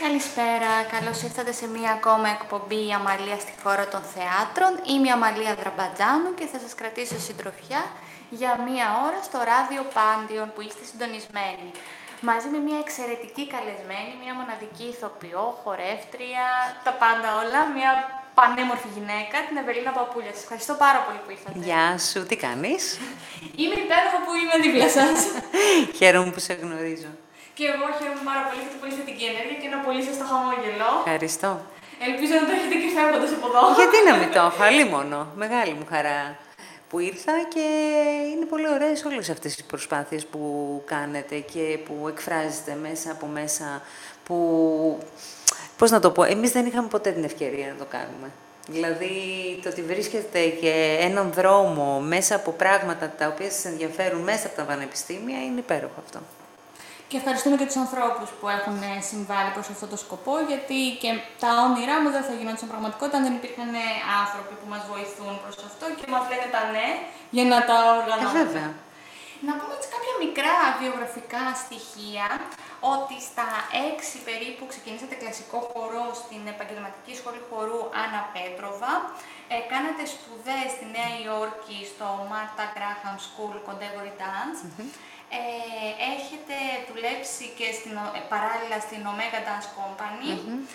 Καλησπέρα, καλώς ήρθατε σε μία ακόμα εκπομπή «Η Αμαλία στη χώρα των θεάτρων». Είμαι η Αμαλία Δραμπατζάνου και θα σας κρατήσω συντροφιά για μία ώρα στο ράδιο Πάντιον που είστε συντονισμένοι. Μαζί με μία εξαιρετική καλεσμένη, μία μοναδική ηθοποιό, χορεύτρια, τα πάντα όλα, μία πανέμορφη γυναίκα, την Ευελίνα Παπούλια. Σας ευχαριστώ πάρα πολύ που ήρθατε. Γεια σου, τι κάνεις? Είμαι υπέροχα που είμαι δίπλα σας. Χαίρομαι που σε γνωρίζω. Και εγώ χαίρομαι πάρα πολύ για την πολύ θετική ενέργεια και ένα πολύ ζεστό χαμόγελο. Ευχαριστώ. Ελπίζω να το έχετε και φεύγοντας από εδώ. Γιατί να μην το έχω, αλλήμονο. Μεγάλη μου χαρά που ήρθα και είναι πολύ ωραίες όλες αυτές οι προσπάθειες που κάνετε και που εκφράζετε μέσα από μέσα, που, πώς να το πω, εμείς δεν είχαμε ποτέ την ευκαιρία να το κάνουμε. Δηλαδή, το ότι βρίσκεται και έναν δρόμο μέσα από πράγματα τα οποία σας ενδιαφέρουν μέσα από τα πανεπιστήμια είναι υπέροχο αυτό. Και ευχαριστούμε και τους ανθρώπους που έχουν συμβάλει προς αυτό το σκοπό, γιατί και τα όνειρά μου δεν θα γινόντουσαν πραγματικότητα αν δεν υπήρχαν άνθρωποι που μας βοηθούν προς αυτό και μας λένε τα ναι για να τα οργανώσουμε. Βέβαια. Να πούμε έτσι κάποια μικρά βιογραφικά στοιχεία, ότι στα 6 περίπου ξεκινήσατε κλασικό χορό στην επαγγελματική σχολή χορού Άννα Πέτροβα, κάνατε σπουδές στη Νέα Υόρκη στο Martha Graham School Contemporary Dance. Έχετε δουλέψει και παράλληλα στην Omega Dance Company.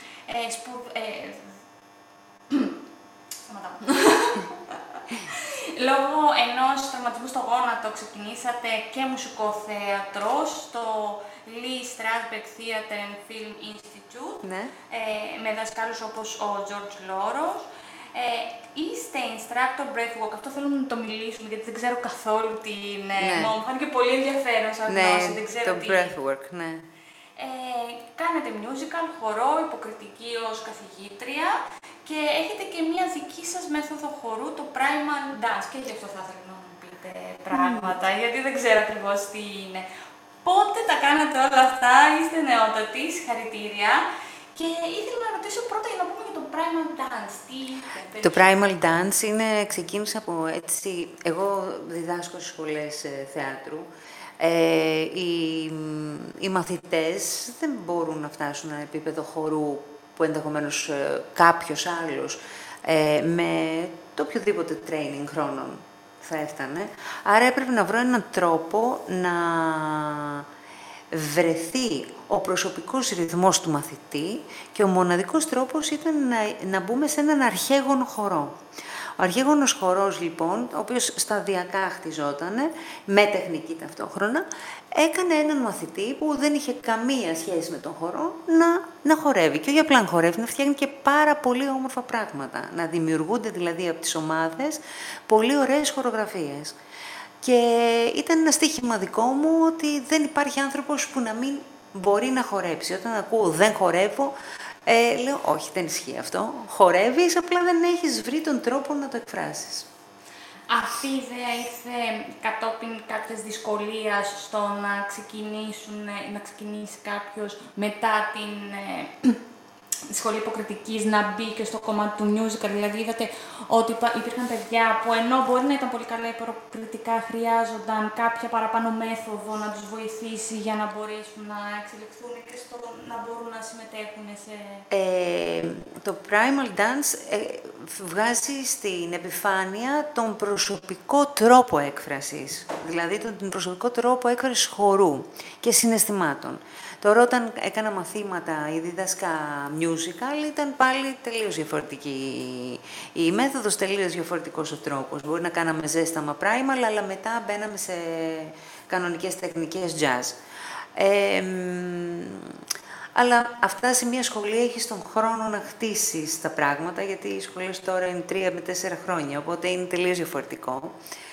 Λόγω ενός τραυματισμού στο γόνατο ξεκινήσατε και μουσικό θέατρο στο Lee Strasberg Theatre and Film Institute, Ναι. με δασκάλους όπως ο George Loros. Είστε instructor breathwork, αυτό θέλω να το μιλήσουμε γιατί δεν ξέρω καθόλου τι είναι. Ναι. Μου φάνηκε πολύ ενδιαφέρον σαν γνώση, δεν ξέρω το τι. breathwork, ναι. Κάνετε musical, χορό, υποκριτική ως καθηγήτρια και έχετε και μία δική σας μέθοδο χορού, το primal dance. Και γι' αυτό θα ήθελα να μου πείτε πράγματα, γιατί δεν ξέρω ακριβώς τι είναι. Πότε τα κάνατε όλα αυτά, είστε νεότατοι, συγχαρητήρια. Και ήθελα να ρωτήσω πρώτα για να πούμε για το primal dance. Τι είναι, Το primal dance ξεκίνησε από έτσι, εγώ διδάσκω στις σχολές θεάτρου. Οι μαθητές δεν μπορούν να φτάσουν ένα επίπεδο χορού που ενδεχομένως κάποιος άλλος με το οποιοδήποτε training χρόνων θα έφτανε. Άρα έπρεπε να βρω έναν τρόπο να βρεθεί ο προσωπικός ρυθμός του μαθητή και ο μοναδικός τρόπος ήταν να μπούμε σε έναν αρχαίγωνο χορό. Ο αρχαίγωνος χορός, λοιπόν, ο οποίος σταδιακά χτιζόταν, με τεχνική ταυτόχρονα, έκανε έναν μαθητή που δεν είχε καμία σχέση με τον χορό να χορεύει. Και όχι απλά να χορεύει, να φτιάχνει και πάρα πολύ όμορφα πράγματα. Να δημιουργούνται δηλαδή από τις ομάδες πολύ ωραίες χορογραφίες. Και ήταν ένα στοίχημα δικό μου ότι δεν υπάρχει άνθρωπος που να μην μπορεί να χορέψει. Όταν ακούω «δεν χορεύω», λέω «όχι, δεν ισχύει αυτό». Χορεύεις, απλά δεν έχεις βρει τον τρόπο να το εκφράσεις. Αυτή η ιδέα ήρθε κατόπιν κάποιας δυσκολίας στο να ξεκινήσει κάποιος μετά την σχολή υποκριτικής να μπει και στο κομμάτι του musical. Δηλαδή είδατε ότι υπήρχαν παιδιά που ενώ μπορεί να ήταν πολύ καλά υποκριτικά, χρειάζονταν κάποια παραπάνω μέθοδο να τους βοηθήσει για να μπορέσουν να εξελιχθούν και στο να μπορούν να συμμετέχουν σε... Το primal dance βγάζει στην επιφάνεια τον προσωπικό τρόπο έκφρασης, δηλαδή τον προσωπικό τρόπο έκφρασης χορού και συναισθημάτων. Τώρα όταν έκανα μαθήματα ή δίδασκα musical ήταν πάλι τελείως διαφορετική. Η μέθοδος τελείως διαφορετικός ο τρόπος. Μπορεί να κάναμε ζέσταμα primal, αλλά μετά μπαίναμε σε κανονικές τεχνικές jazz. Αλλά αυτά σε μια σχολή έχεις τον χρόνο να χτίσεις τα πράγματα, γιατί οι σχολές τώρα είναι 3 με 4 χρόνια, οπότε είναι τελείως διαφορετικό.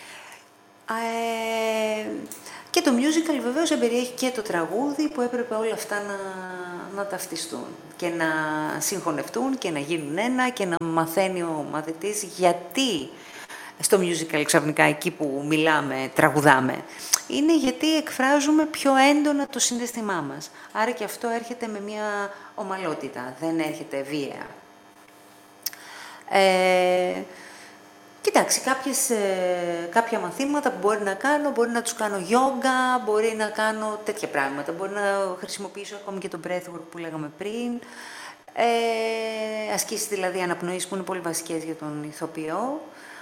Και το musical βεβαίως εμπεριέχει και το τραγούδι που έπρεπε όλα αυτά να ταυτιστούν και να συγχωνευτούν και να γίνουν ένα και να μαθαίνει ο μαθητής γιατί στο musical ξαφνικά εκεί που μιλάμε, τραγουδάμε. Είναι γιατί εκφράζουμε πιο έντονα το συναίσθημά μας. Άρα και αυτό έρχεται με μια ομαλότητα, δεν έρχεται βία. Κοιτάξτε, κάποια μαθήματα που μπορεί να κάνω, μπορεί να τους κάνω γιόγκα, μπορεί να κάνω τέτοια πράγματα. Μπορεί να χρησιμοποιήσω ακόμη και το breathwork που λέγαμε πριν. Ασκήσεις δηλαδή αναπνοής που είναι πολύ βασικές για τον ηθοποιό.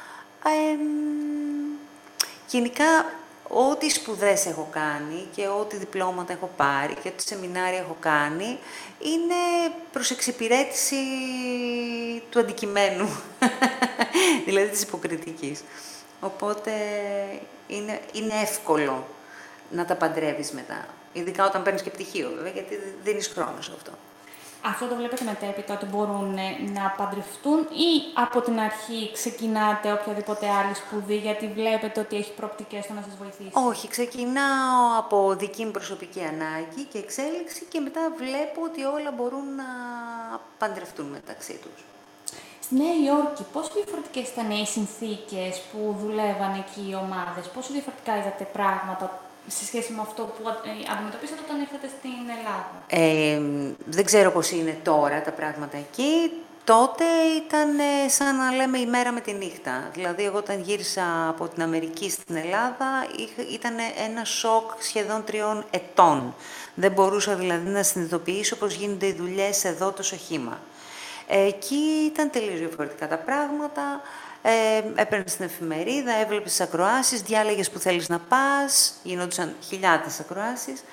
Γενικά, ό,τι σπουδές έχω κάνει και ό,τι διπλώματα έχω πάρει και ό,τι σεμινάρια έχω κάνει, είναι προς εξυπηρέτηση του αντικειμένου, δηλαδή της υποκριτικής. Οπότε είναι εύκολο να τα παντρεύεις μετά, ειδικά όταν παίρνεις και πτυχίο βέβαια, γιατί δίνεις χρόνο σε αυτό. Αυτό το βλέπετε μετέπειτα ότι μπορούν να παντρευτούν ή από την αρχή ξεκινάτε οποιαδήποτε άλλη σπουδή γιατί βλέπετε ότι έχει προοπτικές στο να σας βοηθήσει? Όχι, ξεκινάω από δική μου προσωπική ανάγκη και εξέλιξη και μετά βλέπω ότι όλα μπορούν να παντρευτούν μεταξύ τους. Στη Νέα Υόρκη, πόσο διαφορετικές ήταν οι συνθήκες που δουλεύαν εκεί οι ομάδες, πόσο διαφορετικά είδατε πράγματα σε σχέση με αυτό που αντιμετωπίσατε όταν ήρθατε στην Ελλάδα? Δεν ξέρω πώς είναι τώρα τα πράγματα εκεί. Τότε ήταν σαν να λέμε η μέρα με τη νύχτα. Δηλαδή, εγώ όταν γύρισα από την Αμερική στην Ελλάδα, ήταν ένα σοκ σχεδόν 3 ετών. Δεν μπορούσα δηλαδή να συνειδητοποιήσω πώς γίνονται οι δουλειές εδώ τόσο χύμα. Εκεί ήταν τελείως διαφορετικά τα πράγματα. Έπαιρνες την εφημερίδα, έβλεπες τις ακροάσεις, διάλεγες που θέλεις να πας, γινόντουσαν χιλιάδες ακροάσεις.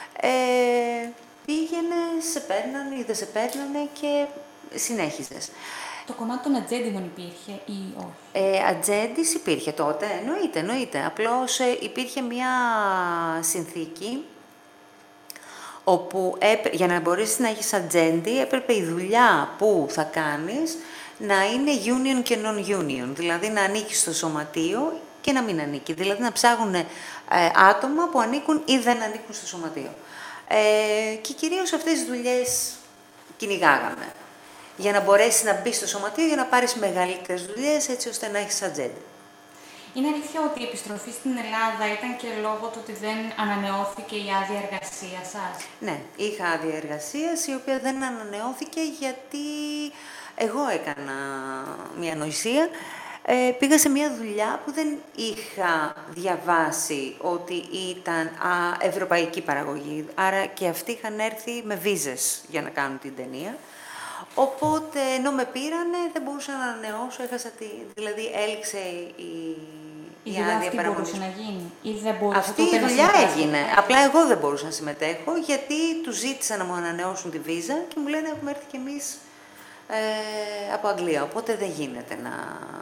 Πήγαινες, σε παίρνανε ή δεν σε παίρνανε και συνέχιζες. Το κομμάτι των ατζέντιδων υπήρχε ή όχι? Ατζέντης υπήρχε τότε, εννοείται. Απλώς υπήρχε μια συνθήκη όπου για να μπορείς να έχεις ατζέντη έπρεπε η δουλειά που θα κάνεις να είναι union και non-union, δηλαδή να ανήκει στο σωματείο και να μην ανήκει. Δηλαδή να ψάχνουν άτομα που ανήκουν ή δεν ανήκουν στο σωματείο. Και κυρίως αυτές τις δουλειές κυνηγάγαμε. Για να μπορέσεις να μπεις στο σωματείο, για να πάρεις μεγαλύτερες δουλειές, έτσι ώστε να έχεις ατζέντη. Είναι αλήθεια ότι η επιστροφή στην Ελλάδα ήταν και λόγω του ότι δεν ανανεώθηκε η άδεια εργασίας σας? Ναι, είχα άδεια εργασίας, η οποία δεν ανανεώθηκε γιατί εγώ έκανα μια ανοησία. Πήγα σε μια δουλειά που δεν είχα διαβάσει ότι ήταν ευρωπαϊκή παραγωγή. Άρα και αυτοί είχαν έρθει με βίζες για να κάνουν την ταινία. Οπότε, ενώ με πήρανε, δεν μπορούσα να ανανεώσω, δηλαδή έληξε η άδεια αυτή παραγωγής. Μπορούσε να γίνει ή δεν μπορούσε? Αυτή η δουλειά έγινε. Απλά εγώ δεν μπορούσα να συμμετέχω, γιατί τους ζήτησα να μου ανανεώσουν τη βίζα και μου λένε έχουμε έρθει κι εμείς από Αγγλία, οπότε δεν γίνεται να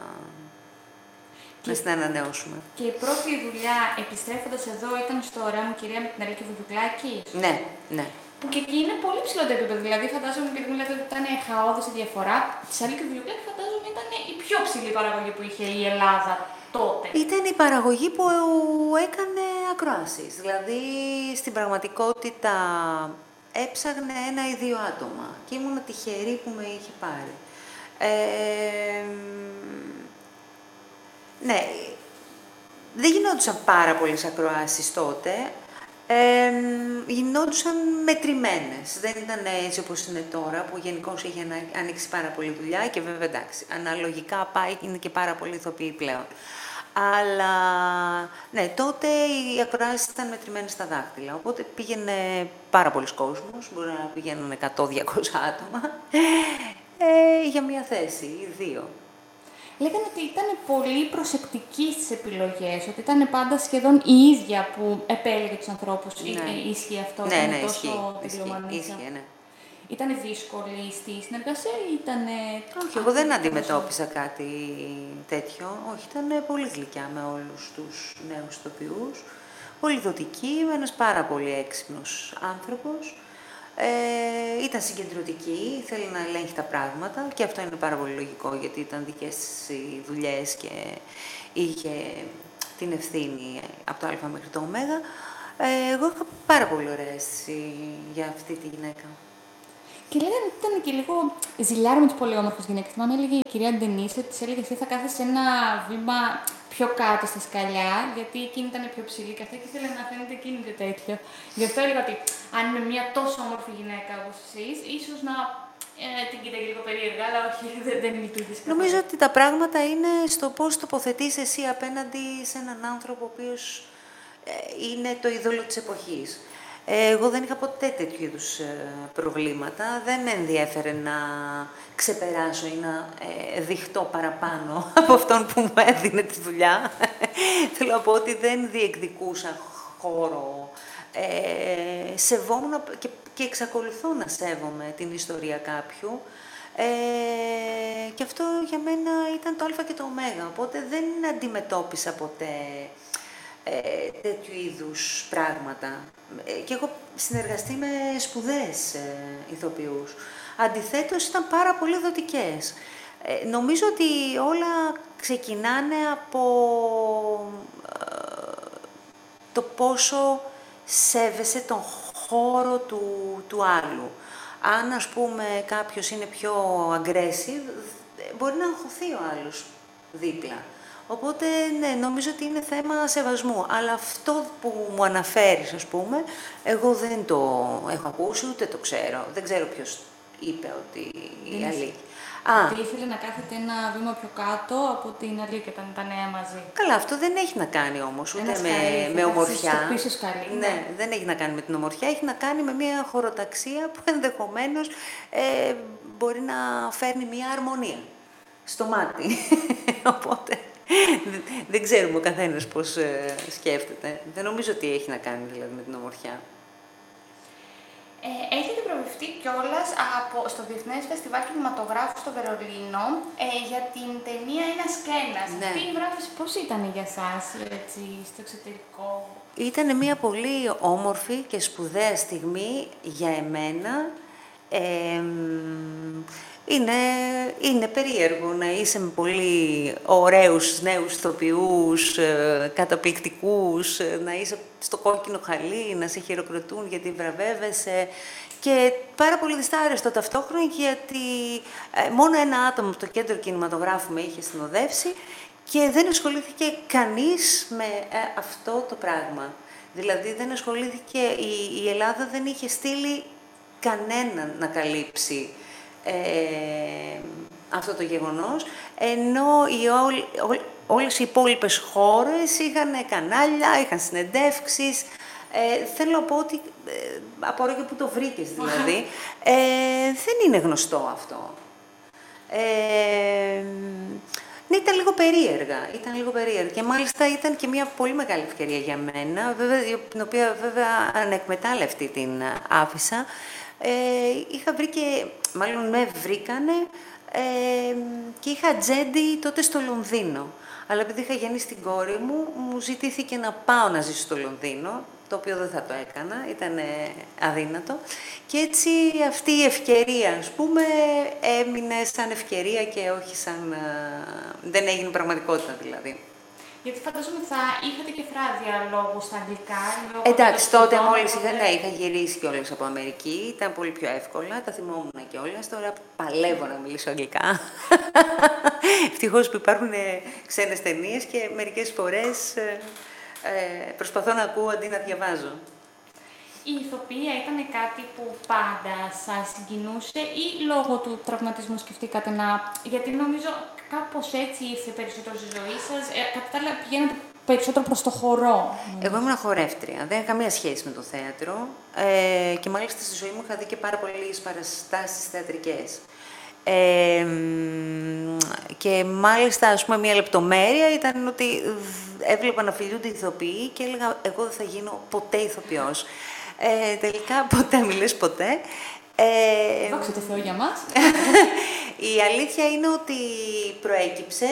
την ανανεώσουμε. Και η πρώτη δουλειά, επιστρέφοντας εδώ, ήταν στο Ωραία μου κυρία με την Αλίκη Βουγιουκλάκη? Ναι, ναι. Που και εκεί είναι πολύ ψηλό το επίπεδο. Δηλαδή, φαντάζομαι, επειδή μου λέτε ότι ήταν χαόδης η διαφορά, τη Αλίκη Βουγιουκλάκη φαντάζομαι ήταν η πιο ψηλή παραγωγή που είχε η Ελλάδα τότε. Ήταν η παραγωγή που έκανε ακροάσεις. Δηλαδή, στην πραγματικότητα έψαγνε 1 ή 2 άτομα και ήμουν τυχερή που με είχε πάρει. Ναι, δεν γινόντουσαν πάρα πολλές ακροάσεις τότε. Γινόντουσαν μετρημένες. Δεν ήταν έτσι όπως είναι τώρα, που γενικώς έχει ανοίξει πάρα πολύ δουλειά και βέβαια εντάξει, αναλογικά πάει, είναι και πάρα πολλοί ηθοποιοί πλέον. Αλλά ναι, τότε οι ακροάσεις ήταν μετρημένες στα δάχτυλα, οπότε πήγαινε πάρα πολλοί κόσμος, μπορεί να πηγαίνουν 100-200 άτομα, για μια θέση ή 2. Λέγανε ότι ήταν πολύ προσεκτική στις επιλογές, ότι ήταν πάντα σχεδόν η ίδια που επέλεγε τους ανθρώπους. Ναι. Ισχύει αυτό? Ναι, Ισχύει, ναι. Ήταν δύσκολη στη συνεργασία ή ήταν? Όχι, εγώ δεν αντιμετώπισα κάτι τέτοιο. Όχι, ήταν πολύ γλυκιά με όλους τους νέους ηθοποιούς. Πολύ δοτική, ένας πάρα πολύ έξυπνος άνθρωπος. Ήταν συγκεντρωτική, ήθελε να ελέγχει τα πράγματα και αυτό είναι πάρα πολύ λογικό, γιατί ήταν δικές της οι δουλειές και είχε την ευθύνη από το Α μέχρι το Ω. Εγώ είχα πάρα πολύ ωραία αίσθηση για αυτή τη γυναίκα. Και λέγανε ότι ήταν και λίγο ζηλιάρα με τις πολύ όμορφες γυναίκες. Θυμάμαι, έλεγε η κυρία Ντενίση ότι της έλεγε εσύ θα κάθεσαι σε ένα βήμα πιο κάτω στα σκαλιά, γιατί εκείνη ήταν πιο ψηλή και αυτή και ήθελε να φαίνεται εκείνη και τέτοιο. Γι' αυτό έλεγα ότι αν είναι μια τόσο όμορφη γυναίκα όπως εσείς, ίσως να Την κοίταγε λίγο περίεργα, αλλά όχι, δεν λειτουργήσε καθόλου. Νομίζω ότι τα πράγματα είναι στο πώς τοποθετείς εσύ απέναντι σε έναν άνθρωπο ο οποίος είναι το είδωλο της εποχής. Εγώ δεν είχα ποτέ τέτοιου είδους προβλήματα. Δεν με ενδιέφερε να ξεπεράσω ή να δειχτώ παραπάνω από αυτόν που μου έδινε τη δουλειά. Θέλω να πω ότι δεν διεκδικούσα χώρο. Σεβόμουν και εξακολουθώ να σέβομαι την ιστορία κάποιου. Και αυτό για μένα ήταν το α και το ω. Οπότε δεν αντιμετώπισα ποτέ τέτοιου είδους πράγματα. Και έχω συνεργαστεί με σπουδαίες ηθοποιούς. Αντιθέτως, ήταν πάρα πολύ δοτικές. Νομίζω ότι όλα ξεκινάνε από το πόσο σέβεσαι τον χώρο του άλλου. Αν, ας πούμε, κάποιος είναι πιο aggressive, μπορεί να αγχωθεί ο άλλος δίπλα. Οπότε, ναι, νομίζω ότι είναι θέμα σεβασμού. Αλλά αυτό που μου αναφέρεις, ας πούμε, εγώ δεν το έχω ακούσει, ούτε το ξέρω. Δεν ξέρω ποιος είπε ότι η αλήθεια. Ότι ήθελε να κάθεται ένα βήμα πιο κάτω από την Αλίκη όταν ήταν μαζί. Καλά, αυτό δεν έχει να κάνει όμως ούτε με ομορφιά. Στο πίσω σκαλί. Ναι, δεν έχει να κάνει με την ομορφιά, έχει να κάνει με μια χωροταξία που ενδεχομένως μπορεί να φέρνει μια αρμονία στο μάτι. Οπότε δεν ξέρουμε ο καθένας πώς σκέφτεται. Δεν νομίζω ότι έχει να κάνει δηλαδή με την ομορφιά. Έχετε προβευτεί κιόλας στο Διεθνές Φεστιβάλ Κινηματογράφου στο Βερολίνο για την ταινία «Ένας και ένας». Ναι. Αυτή η βράβευση πώς ήταν για εσάς, έτσι, στο εξωτερικό? Ήταν μια πολύ όμορφη και σπουδαία στιγμή για εμένα. Είναι περίεργο να είσαι με πολύ ωραίους νέους ηθοποιούς, καταπληκτικούς, να είσαι στο κόκκινο χαλί, να σε χειροκροτούν γιατί βραβεύεσαι και πάρα πολύ δυστάρεστο ταυτόχρονα γιατί μόνο ένα άτομο από το κέντρο κινηματογράφου με είχε συνοδεύσει και δεν ασχολήθηκε κανείς με αυτό το πράγμα. Δηλαδή δεν ασχολήθηκε, η Ελλάδα δεν είχε στείλει κανέναν να καλύψει αυτό το γεγονός, ενώ όλες οι υπόλοιπες χώρες είχαν κανάλια, είχαν συνεντεύξεις. Θέλω να πω ότι, απορώ και που το βρήκες δηλαδή, δεν είναι γνωστό αυτό. Ναι, ήταν λίγο περίεργα, και μάλιστα ήταν και μια πολύ μεγάλη ευκαιρία για μένα, βέβαια, την οποία βέβαια ανεκμετάλλευτη την άφησα. Είχα βρει και, μάλλον με βρήκανε και είχα ατζέντη τότε στο Λονδίνο. Αλλά επειδή είχα γεννήσει την κόρη μου, μου ζητήθηκε να πάω να ζήσω στο Λονδίνο, το οποίο δεν θα το έκανα, ήταν αδύνατο. Και έτσι αυτή η ευκαιρία, ας πούμε, έμεινε σαν ευκαιρία και όχι σαν... δεν έγινε πραγματικότητα δηλαδή. Γιατί φαντάζομαι θα είχατε και φράδια λόγω στα αγγλικά. Εντάξει, τότε μόλις είχα γυρίσει κιόλας από Αμερική, ήταν πολύ πιο εύκολα, τα θυμόμουν κιόλας. Τώρα παλεύω να μιλήσω αγγλικά. Ευτυχώς που υπάρχουν ξένες ταινίες και μερικές φορές προσπαθώ να ακούω αντί να διαβάζω. Η ηθοποιία ήταν κάτι που πάντα σας συγκινούσε ή λόγω του τραυματισμού σκεφτήκατε να... Γιατί νομίζω κάπως έτσι ήρθε περισσότερο στη ζωή σας, κατά τα άλλα πηγαίνετε περισσότερο προς το χορό. Εγώ ήμουν χορεύτρια, δεν είχα καμία σχέση με το θέατρο και μάλιστα στη ζωή μου είχα δει και πάρα πολλές παραστάσεις θεατρικές. Και μάλιστα, ας πούμε, μια λεπτομέρεια ήταν ότι έβλεπα να φιλούνται ηθοποιοί και έλεγα εγώ δεν θα γίνω ποτέ ηθοποιός. Τελικά ποτέ μιλείς ποτέ. Δόξα τω Θεώ για μας. Η αλήθεια είναι ότι προέκυψε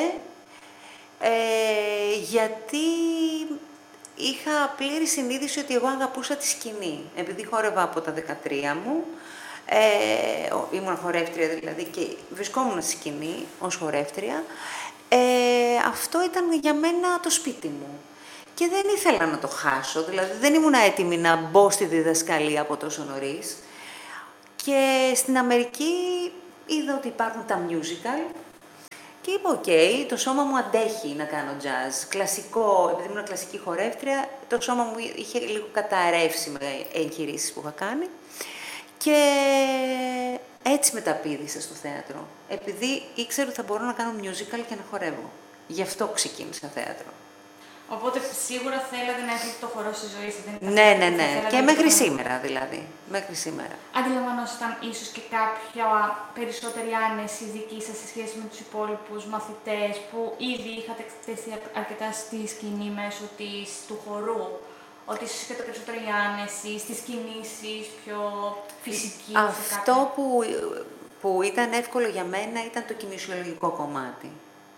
γιατί είχα πλήρη συνείδηση ότι εγώ αγαπούσα τη σκηνή. Επειδή χόρευα από τα 13 μου, ήμουν χορεύτρια δηλαδή και βρισκόμουν στη σκηνή ως χορεύτρια, αυτό ήταν για μένα το σπίτι μου. Και δεν ήθελα να το χάσω, δηλαδή δεν ήμουν έτοιμη να μπω στη διδασκαλία από τόσο νωρίς. Και στην Αμερική είδα ότι υπάρχουν τα musical και είπα, οκ, το σώμα μου αντέχει να κάνω jazz. Κλασικό, επειδή ήμουν κλασική χορεύτρια, το σώμα μου είχε λίγο καταρρεύσει με εγχειρήσεις που είχα κάνει. Και έτσι μεταπήδησα στο θέατρο. Επειδή ήξερα ότι θα μπορώ να κάνω musical και να χορεύω. Γι' αυτό ξεκίνησα θέατρο. Οπότε σίγουρα θέλατε να έχετε το χορό στη ζωή σας. Ναι. Και μέχρι σήμερα δηλαδή. Μέχρι σήμερα. Αντιλαμβανόσασταν ίσως και κάποια περισσότερη άνεση δική σας σε σχέση με τους υπόλοιπους μαθητές που ήδη είχατε εκτεθεί αρκετά στη σκηνή μέσω του χορού. Ότι ίσως είχατε περισσότερη άνεση στις κινήσεις, πιο φυσική. Αυτό που ήταν εύκολο για μένα ήταν το κινησιολογικό κομμάτι.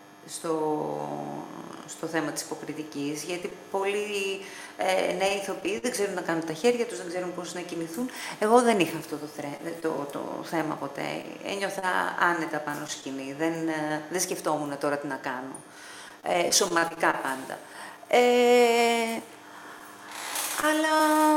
Στο θέμα της υποκριτικής, γιατί πολλοί νέοι ηθοποιοί δεν ξέρουν να κάνουν τα χέρια τους, δεν ξέρουν πώς να κινηθούν. Εγώ δεν είχα αυτό το θέμα ποτέ. Ένιωθα άνετα πάνω σκηνή, δεν σκεφτόμουν τώρα τι να κάνω. Σωματικά πάντα. Αλλά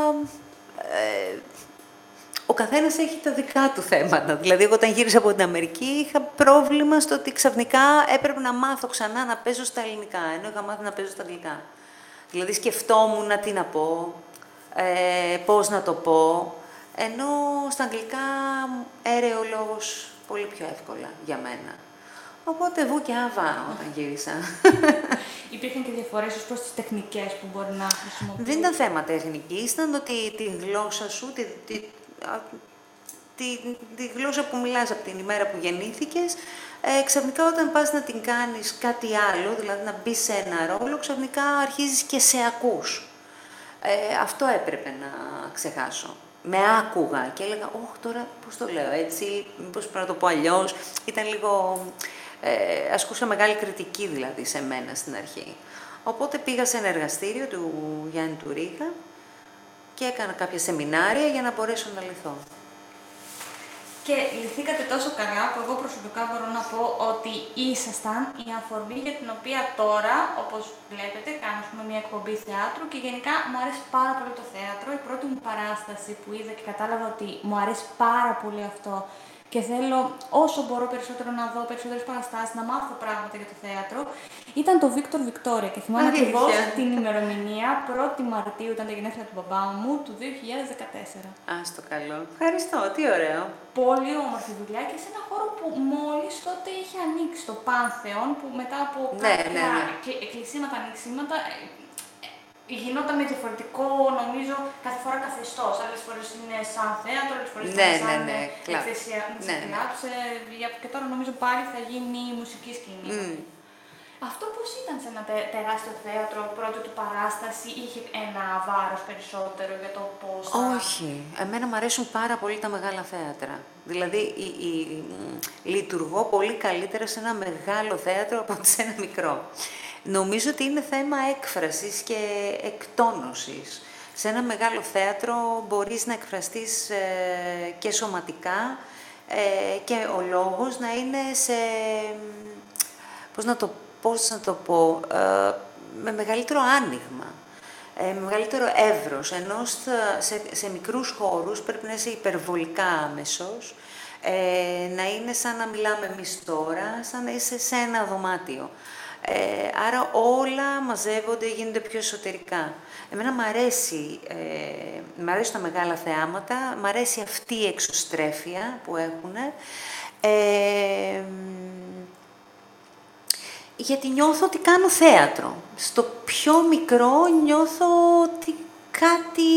ο καθένας έχει τα δικά του θέματα. Δηλαδή, εγώ όταν γύρισα από την Αμερική είχα πρόβλημα στο ότι ξαφνικά έπρεπε να μάθω ξανά να παίζω στα ελληνικά, ενώ είχα μάθει να παίζω στα αγγλικά. Δηλαδή, σκεφτόμουν τι να πω, πώς να το πω, ενώ στα αγγλικά έρεε ο λόγος πολύ πιο εύκολα για μένα. Οπότε, βου και άβα όταν γύρισα. Υπήρχαν και διαφορές ως προς τις τεχνικές που μπορεί να χρησιμοποιήσεις. Δεν ήταν θέμα τεχνικής, ήταν ότι τη γλώσσα σου, τη γλώσσα που μιλάς από την ημέρα που γεννήθηκες, ξαφνικά όταν πας να την κάνεις κάτι άλλο, δηλαδή να μπεις σε ένα ρόλο, ξαφνικά αρχίζεις και σε ακούς. Αυτό έπρεπε να ξεχάσω. Με άκουγα και έλεγα, όχι τώρα πώς το λέω έτσι, μήπως πρέπει να το πω αλλιώς. Ήταν λίγο, ασκούσα μεγάλη κριτική δηλαδή σε μένα στην αρχή. Οπότε πήγα σε ένα εργαστήριο του Γιάννη του Ρίγα και έκανα κάποια σεμινάρια για να μπορέσω να λυθώ. Και λυθήκατε τόσο καλά που εγώ προσωπικά μπορώ να πω ότι ήσασταν η αφορμή για την οποία τώρα, όπως βλέπετε, κάνω μια εκπομπή θεάτρου και γενικά μου αρέσει πάρα πολύ το θέατρο. Η πρώτη μου παράσταση που είδα και κατάλαβα ότι μου αρέσει πάρα πολύ αυτό και θέλω όσο μπορώ περισσότερο να δω περισσότερες παραστάσεις, να μάθω πράγματα για το θέατρο, ήταν το Βίκτορ Βικτόρια. Και θυμάμαι ακριβώς την ημερομηνία, 1η Μαρτίου, ήταν τα γενέθλια του μπαμπά μου, του 2014. Ας το καλό. Ευχαριστώ, τι ωραίο. Πολύ όμορφη δουλειά και σε ένα χώρο που μόλις τότε είχε ανοίξει, το Πάνθεον, που μετά από κάποια εκκλησίματα, ανοίξηματα, γινόταν με διαφορετικό, νομίζω, κάθε φορά καθεστώς. Άλλες φορές είναι σαν θέατρο, άλλες φορές είναι σαν εκθεσία. Και τώρα νομίζω πάλι θα γίνει μουσική σκηνή. Αυτό πώς ήταν σε ένα τεράστιο θέατρο, πρώτη του παράσταση, είχε ένα βάρος περισσότερο για το πώς... Όχι. Εμένα μου αρέσουν πάρα πολύ τα μεγάλα θέατρα. Δηλαδή, λειτουργώ πολύ καλύτερα σε ένα μεγάλο θέατρο από ότι σε ένα μικρό. Νομίζω ότι είναι θέμα έκφρασης και εκτόνωσης. Σε ένα μεγάλο θέατρο μπορείς να εκφραστείς και σωματικά και ο λόγος να είναι σε... Πώς να το πω, με μεγαλύτερο άνοιγμα, με μεγαλύτερο εύρος, ενώ σε μικρούς χώρους πρέπει να είσαι υπερβολικά άμεσος, να είναι σαν να μιλάμε εμείς τώρα, σαν να είσαι σε ένα δωμάτιο. Άρα όλα μαζεύονται, γίνονται πιο εσωτερικά. Εμένα μ' αρέσουν τα μεγάλα θεάματα, μ' αρέσει αυτή η εξωστρέφεια που έχουν, γιατί νιώθω ότι κάνω θέατρο. Στο πιο μικρό νιώθω ότι κάτι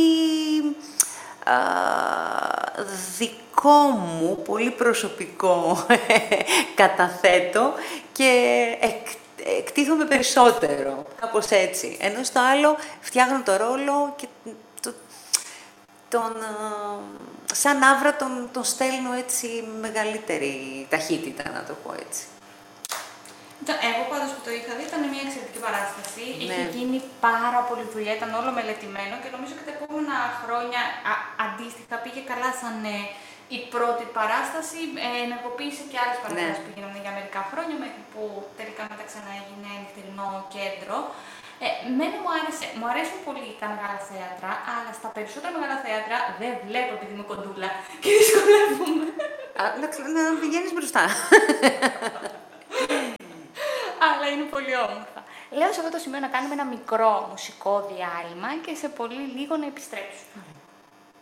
δικό μου, πολύ προσωπικό καταθέτω και εκτίθομαι περισσότερο, κάπως έτσι. Ενώ στο άλλο φτιάχνω το ρόλο και σαν άβρα τον στέλνω έτσι μεγαλύτερη ταχύτητα, να το πω έτσι. Εγώ πάντως που το είχα δει ήταν μια εξαιρετική παράσταση. Είχε γίνει πάρα πολύ δουλειά, ήταν όλο μελετημένο και νομίζω και τα επόμενα χρόνια αντίστοιχα πήγε καλά σαν η πρώτη παράσταση. Ενεργοποίησε και άλλες παραστάσεις που γίνανε για μερικά χρόνια, μέχρι που τελικά μετά ξανά έγινε νυχτερινό κέντρο. Μου αρέσουν πολύ τα μεγάλα θέατρα, αλλά στα περισσότερα μεγάλα θέατρα δεν βλέπω επειδή είμαι κοντούλα και δυσκολεύομαι. Να πηγαίνεις μπροστά. Αλλά είναι πολύ όμορφα. Λέω σε αυτό το σημείο να κάνουμε ένα μικρό μουσικό διάλειμμα και σε πολύ λίγο να επιστρέψουμε.